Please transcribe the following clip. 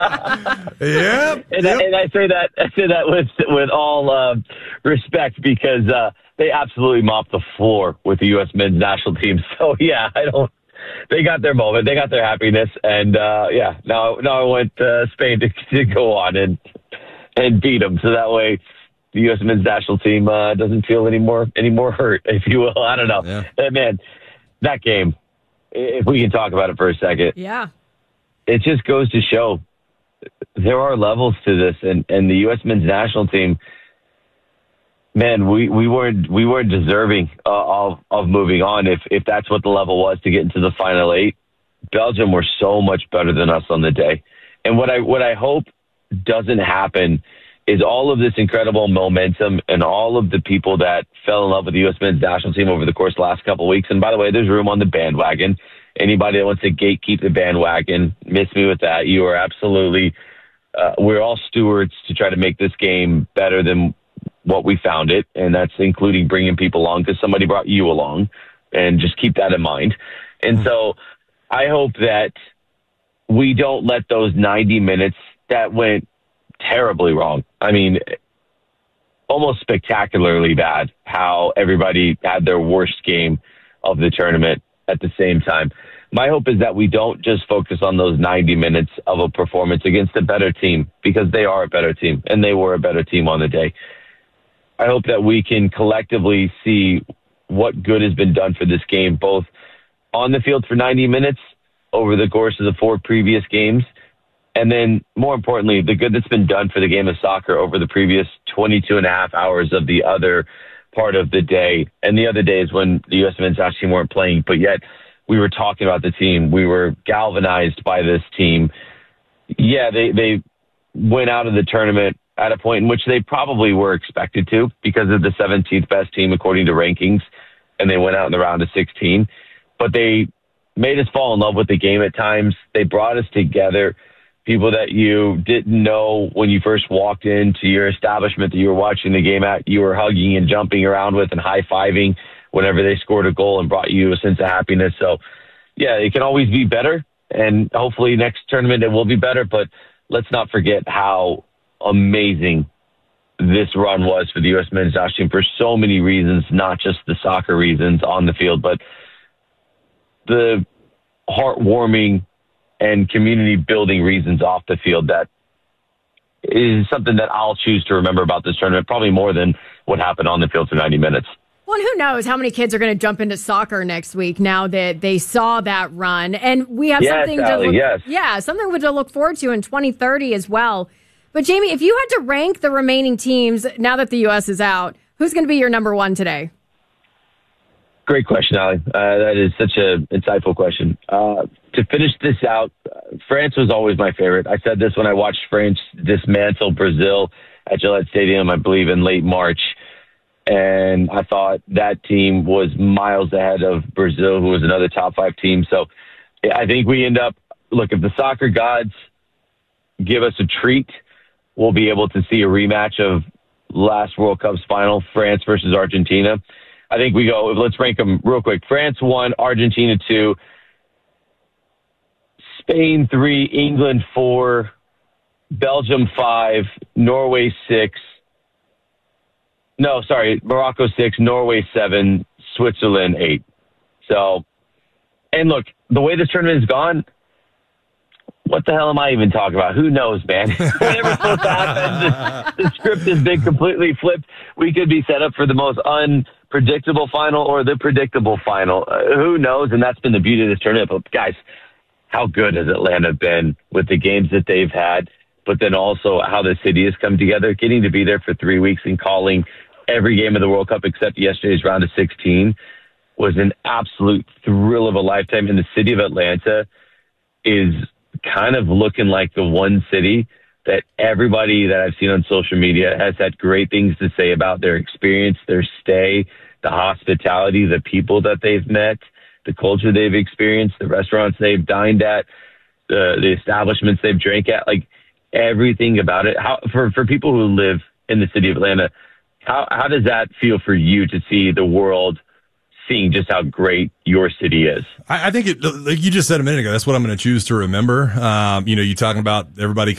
Yep. And I say that with all respect because they absolutely mopped the floor with the U.S. men's national team. So yeah, they got their moment, they got their happiness, and now I want Spain to go on and beat them, so that way the U.S. men's national team doesn't feel any more hurt, if you will. I don't know. Yeah. Man, that game, if we can talk about it for a second. Yeah. It just goes to show there are levels to this, and the U.S. men's national team, man, we weren't deserving of moving on if that's what the level was to get into the final eight. Belgium were so much better than us on the day. And what I hope doesn't happen is all of this incredible momentum and all of the people that fell in love with the U.S. men's national team over the course of the last couple of weeks. And by the way, there's room on the bandwagon. Anybody that wants to gatekeep the bandwagon, miss me with that. You are absolutely, we're all stewards to try to make this game better than what we found it. And that's including bringing people along because somebody brought you along, and just keep that in mind. And so I hope that we don't let those 90 minutes that went terribly wrong. I mean, almost spectacularly bad how everybody had their worst game of the tournament at the same time. My hope is that we don't just focus on those 90 minutes of a performance against a better team, because they are a better team and they were a better team on the day. I hope that we can collectively see what good has been done for this game, both on the field for 90 minutes over the course of the 4 previous games, and then, more importantly, the good that's been done for the game of soccer over the previous 22 and a half hours of the other part of the day. And the other days when the U.S. men's national team weren't playing, but yet we were talking about the team. We were galvanized by this team. Yeah, they went out of the tournament at a point in which they probably were expected to, because of the 17th best team according to rankings, and they went out in the round of 16. But they made us fall in love with the game at times. They brought us together. People that you didn't know when you first walked into your establishment that you were watching the game at, you were hugging and jumping around with and high-fiving whenever they scored a goal and brought you a sense of happiness. So, yeah, it can always be better, and hopefully next tournament it will be better, but let's not forget how amazing this run was for the U.S. men's national team for so many reasons, not just the soccer reasons on the field, but the heartwarming and community-building reasons off the field. That is something that I'll choose to remember about this tournament, probably more than what happened on the field for 90 minutes. Well, and who knows how many kids are going to jump into soccer next week now that they saw that run. And we have something something to look forward to in 2030 as well. But, Jamie, if you had to rank the remaining teams now that the U.S. is out, who's going to be your number one today? Great question, Ali. That is such an insightful question. To finish this out, France was always my favorite. I said this when I watched France dismantle Brazil at Gillette Stadium, I believe, in late March. And I thought that team was miles ahead of Brazil, who was another top 5 team. So I think we end up, look, if the soccer gods give us a treat, we'll be able to see a rematch of last World Cup's final, France versus Argentina. I think we go, let's rank them real quick. France 1, Argentina 2, Spain 3, England 4, Belgium 5, Norway 6. No, sorry, Morocco 6, Norway 7, Switzerland 8. So, and look, the way this tournament has gone, what the hell am I even talking about? Who knows, man? Whatever's supposed to happen, the script has been completely flipped. We could be set up for the most unpredictable final or the predictable final. Who knows? And that's been the beauty of this tournament. But guys, how good has Atlanta been with the games that they've had, but then also how the city has come together, getting to be there for 3 weeks and calling every game of the World Cup except yesterday's round of 16 was an absolute thrill of a lifetime. And the city of Atlanta is kind of looking like the one city that everybody that I've seen on social media has had great things to say about their experience, their stay, the hospitality, the people that they've met, the culture they've experienced, the restaurants they've dined at, the establishments they've drank at, like everything about it. How, for people who live in the city of Atlanta, how does that feel for you to see the world seeing just how great your city is. I think like you just said a minute ago, that's what I'm going to choose to remember. You're talking about everybody